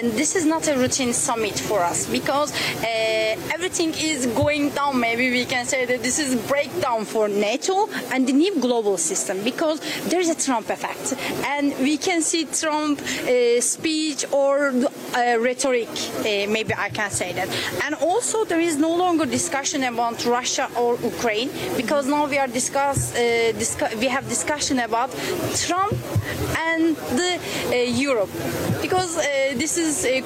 And this is not a routine summit for us because everything is going down. Maybe we can say that this is breakdown for NATO and the new global system because there is a Trump effect, and we can see Trump speech or rhetoric. Maybe I can say that. And also there is no longer discussion about Russia or Ukraine because now we are we have discussion about Trump and the Europe because this is